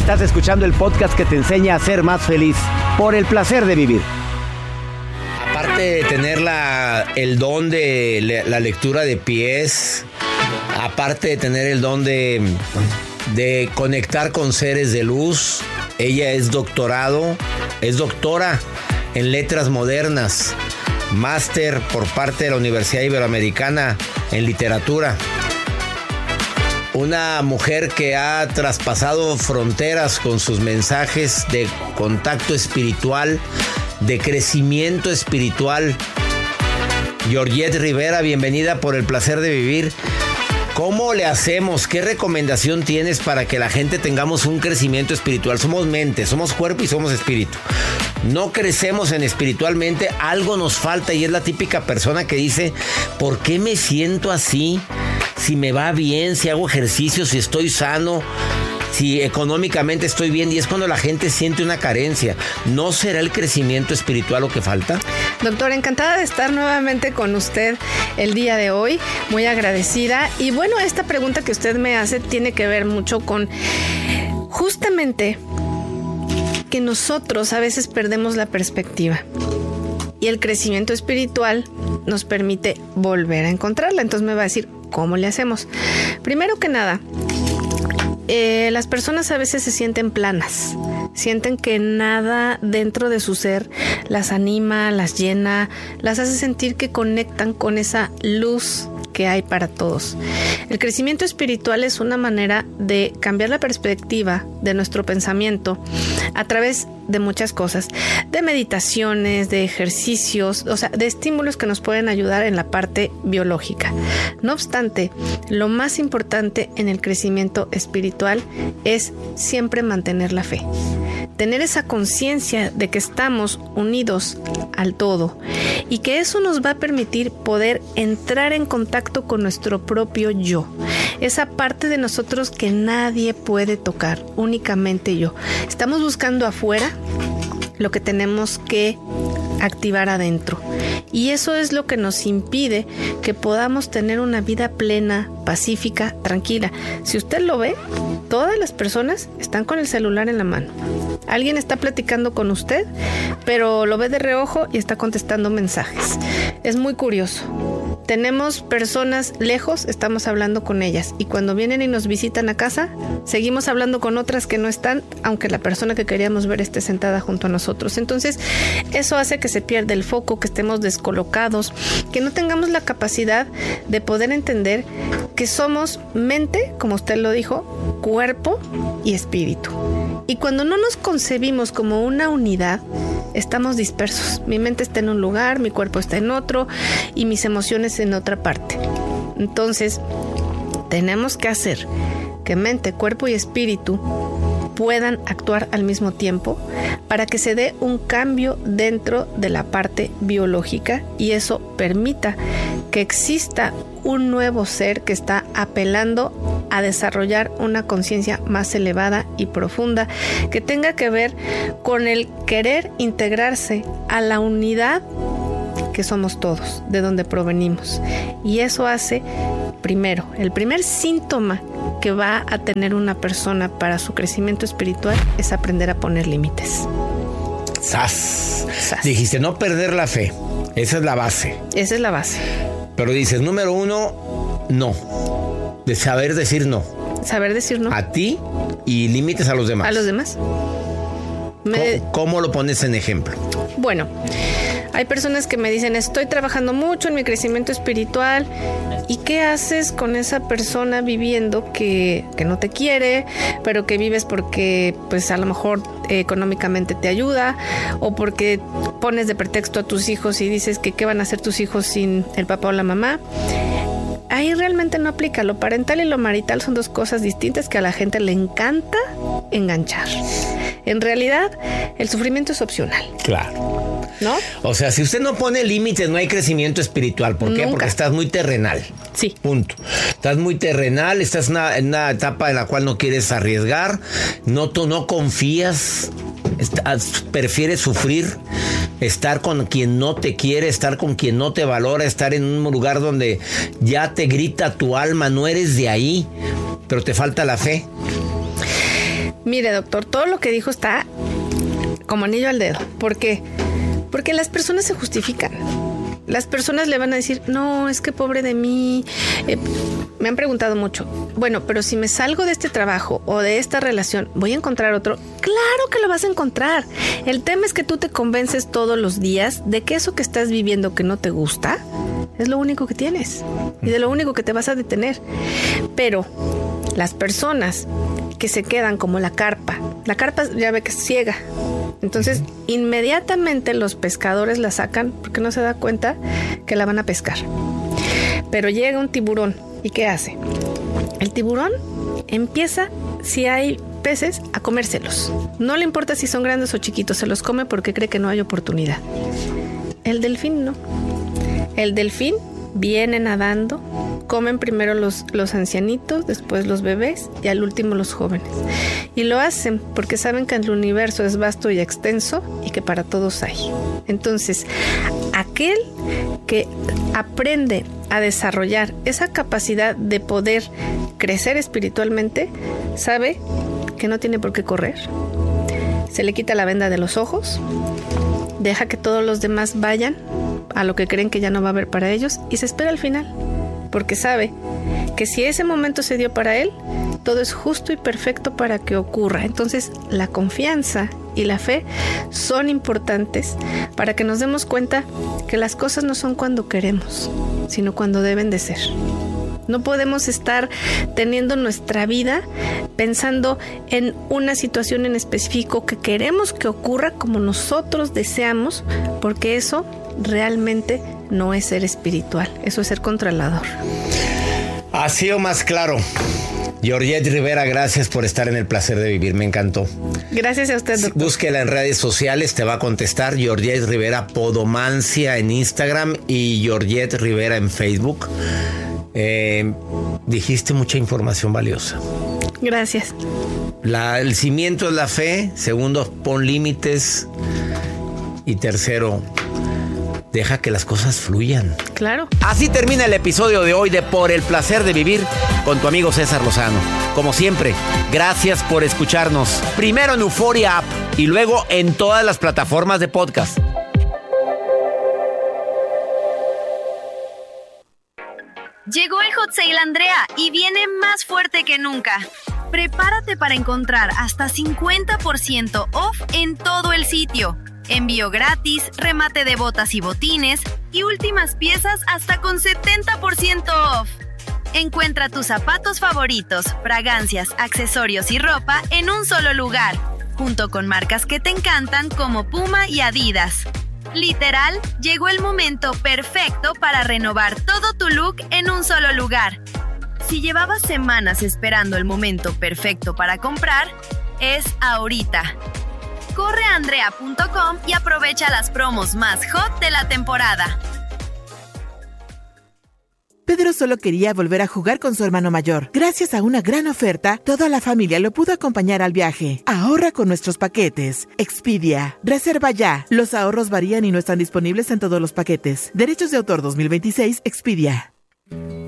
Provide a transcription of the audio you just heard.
Estás escuchando el podcast que te enseña a ser más feliz por el placer de vivir. Aparte de tener el don de la lectura de pies, aparte de tener el don de conectar con seres de luz, ella es doctora en letras modernas, máster por parte de la Universidad Iberoamericana en literatura. Una mujer que ha traspasado fronteras con sus mensajes de contacto espiritual, de crecimiento espiritual. Georgette Rivera, bienvenida por el placer de vivir. ¿Cómo le hacemos? ¿Qué recomendación tienes para que la gente tengamos un crecimiento espiritual? Somos mente, somos cuerpo y somos espíritu. No crecemos espiritualmente, algo nos falta, y es la típica persona que dice, ¿por qué me siento así? Si me va bien, si hago ejercicio, si estoy sano, si económicamente estoy bien, y es cuando la gente siente una carencia. ¿No será el crecimiento espiritual lo que falta? Doctor, encantada de estar nuevamente con usted el día de hoy, muy agradecida. Y bueno, esta pregunta que usted me hace tiene que ver mucho con justamente que nosotros a veces perdemos la perspectiva. Y el crecimiento espiritual nos permite volver a encontrarla. Entonces me va a decir, ¿cómo le hacemos? Primero que nada, las personas a veces se sienten planas, sienten que nada dentro de su ser las anima, las llena, las hace sentir que conectan con esa luz que hay para todos. El crecimiento espiritual es una manera de cambiar la perspectiva de nuestro pensamiento a través de muchas cosas, de meditaciones, de ejercicios, o sea, de estímulos que nos pueden ayudar en la parte biológica. No obstante, lo más importante en el crecimiento espiritual es siempre mantener la fe. Tener esa conciencia de que estamos unidos al todo y que eso nos va a permitir poder entrar en contacto con nuestro propio yo. Esa parte de nosotros que nadie puede tocar, únicamente yo. Estamos buscando afuera lo que tenemos que activar adentro. Y eso es lo que nos impide que podamos tener una vida plena, pacífica, tranquila. Si usted lo ve, todas las personas están con el celular en la mano. Alguien está platicando con usted, pero lo ve de reojo y está contestando mensajes. Es muy curioso. Tenemos personas lejos, estamos hablando con ellas. Y cuando vienen y nos visitan a casa, seguimos hablando con otras que no están, aunque la persona que queríamos ver esté sentada junto a nosotros. Entonces, eso hace que se pierda el foco, que estemos descolocados, que no tengamos la capacidad de poder entender que somos mente, como usted lo dijo, cuerpo y espíritu. Y cuando no nos concebimos como una unidad, estamos dispersos. Mi mente está en un lugar, mi cuerpo está en otro y mis emociones en otra parte. Entonces, tenemos que hacer que mente, cuerpo y espíritu puedan actuar al mismo tiempo para que se dé un cambio dentro de la parte biológica y eso permita que exista un nuevo ser que está apelando a desarrollar una conciencia más elevada y profunda que tenga que ver con el querer integrarse a la unidad que somos todos, de donde provenimos. Y eso hace, primero, el primer síntoma que va a tener una persona para su crecimiento espiritual es aprender a poner límites. ¡Sas! Dijiste no perder la fe. Esa es la base. Esa es la base. Pero dices, número uno, no. De saber decir no. Saber decir no. A ti y límites a los demás. A los demás. ¿Cómo lo pones en ejemplo? Bueno, hay personas que me dicen, estoy trabajando mucho en mi crecimiento espiritual. ¿Y qué haces con esa persona viviendo que no te quiere, pero que vives porque pues a lo mejor económicamente te ayuda o porque pones de pretexto a tus hijos y dices que qué van a hacer tus hijos sin el papá o la mamá? Ahí realmente no aplica. Lo parental y lo marital son dos cosas distintas que a la gente le encanta enganchar. En realidad, el sufrimiento es opcional. Claro. ¿No? O sea, si usted no pone límites, no hay crecimiento espiritual. ¿Por qué? Porque estás muy terrenal. Sí. Punto. Estás muy terrenal, estás en una etapa en la cual no quieres arriesgar, no confías, prefieres sufrir, estar con quien no te quiere, estar con quien no te valora, estar en un lugar donde ya te grita tu alma, no eres de ahí, pero te falta la fe. Mire, doctor, todo lo que dijo está como anillo al dedo. ¿Por qué? Porque las personas se justifican. Las personas le van a decir, no, es que pobre de mí. Me han preguntado mucho, bueno, pero si me salgo de este trabajo o de esta relación, ¿voy a encontrar otro? Claro que lo vas a encontrar. El tema es que tú te convences todos los días de que eso que estás viviendo que no te gusta es lo único que tienes y de lo único que te vas a detener. Pero las personas que se quedan como la carpa ya ve que es ciega. Entonces, inmediatamente los pescadores la sacan porque no se da cuenta que la van a pescar. Pero llega un tiburón, ¿y qué hace? El tiburón empieza, si hay peces, a comérselos. No le importa si son grandes o chiquitos, se los come porque cree que no hay oportunidad. El delfín no. El delfín viene nadando, comen primero los ancianitos, después los bebés y al último los jóvenes. Y lo hacen porque saben que el universo es vasto y extenso y que para todos hay. Entonces, aquel que aprende a desarrollar esa capacidad de poder crecer espiritualmente, sabe que no tiene por qué correr. Se le quita la venda de los ojos, deja que todos los demás vayan a lo que creen que ya no va a haber para ellos y se espera al final, porque sabe que si ese momento se dio para él, todo es justo y perfecto para que ocurra. Entonces, la confianza y la fe son importantes para que nos demos cuenta que las cosas no son cuando queremos, sino cuando deben de ser. No podemos estar teniendo nuestra vida pensando en una situación en específico que queremos que ocurra como nosotros deseamos, porque eso realmente no es ser espiritual, eso es ser controlador. Ha sido más claro. Georgette Rivera, gracias por estar en El Placer de Vivir, me encantó. Gracias a usted, doctor. Búsquela en redes sociales, te va a contestar. Georgette Rivera Podomancia en Instagram y Georgette Rivera en Facebook. Dijiste mucha información valiosa. Gracias. El cimiento es la fe. Segundo, pon límites. Y tercero, deja que las cosas fluyan. Claro. Así termina el episodio de hoy de Por el Placer de Vivir con tu amigo César Lozano. Como siempre, gracias por escucharnos. Primero en Euforia App y luego en todas las plataformas de podcast. Llegó el Hot Sale Andrea y viene más fuerte que nunca. Prepárate para encontrar hasta 50% off en todo el sitio. Envío gratis, remate de botas y botines y últimas piezas hasta con 70% off. Encuentra tus zapatos favoritos, fragancias, accesorios y ropa en un solo lugar, junto con marcas que te encantan como Puma y Adidas. Literal, llegó el momento perfecto para renovar todo tu look en un solo lugar. Si llevabas semanas esperando el momento perfecto para comprar, es ahorita. Corre a andrea.com y aprovecha las promos más hot de la temporada. Pedro solo quería volver a jugar con su hermano mayor. Gracias a una gran oferta, toda la familia lo pudo acompañar al viaje. Ahorra con nuestros paquetes. Expedia. Reserva ya. Los ahorros varían y no están disponibles en todos los paquetes. Derechos de autor 2026, Expedia.